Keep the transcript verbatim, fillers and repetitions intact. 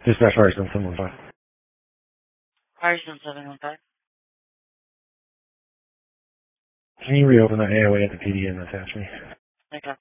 Dispatch Firestone seven one five. Firestone seven one five. Can you reopen that A O A at the P D and attach me? Okay.